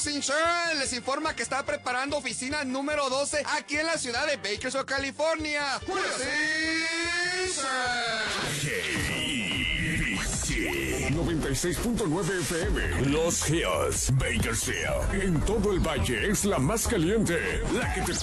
Health Insurance les informa que está preparando oficina número 12 aquí en la ciudad de Bakersfield, California. Health Insurance. 96.9 FM. Los Hills, Bakersfield. En todo el valle es la más caliente. La que te